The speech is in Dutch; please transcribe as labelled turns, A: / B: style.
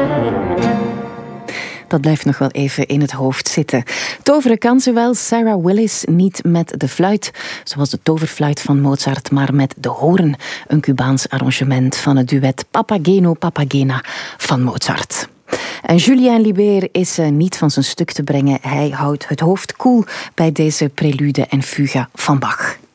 A: Dat blijft nog wel even in het hoofd zitten. Toveren kan zowel Sarah Willis niet met de fluit, zoals de toverfluit van Mozart, maar met de hoorn. Een Cubaans arrangement van het duet Papageno Papagena van Mozart. En Julien Libert is niet van zijn stuk te brengen. Hij houdt het hoofd koel bij deze prelude en fuga van Bach.